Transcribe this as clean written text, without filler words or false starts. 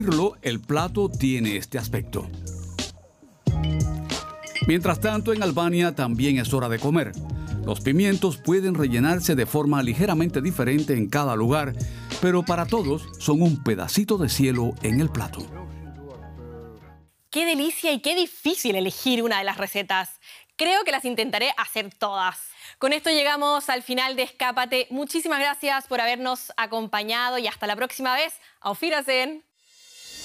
El plato tiene este aspecto. Mientras tanto, en Albania también es hora de comer. Los pimientos pueden rellenarse de forma ligeramente diferente en cada lugar, pero para todos son un pedacito de cielo en el plato. ¡Qué delicia y qué difícil elegir una de las recetas! Creo que las intentaré hacer todas. Con esto llegamos al final de Escápate. Muchísimas gracias por habernos acompañado y hasta la próxima vez. Auf Wiedersehen.